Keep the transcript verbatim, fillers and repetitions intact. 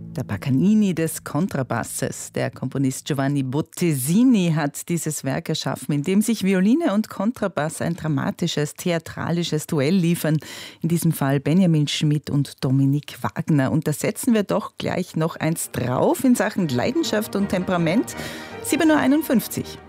Der Paganini des Kontrabasses. Der Komponist Giovanni Bottesini hat dieses Werk erschaffen, in dem sich Violine und Kontrabass ein dramatisches, theatralisches Duell liefern. In diesem Fall Benjamin Schmidt und Dominik Wagner. Und da setzen wir doch gleich noch eins drauf in Sachen Leidenschaft und Temperament. sieben Uhr einundfünfzig.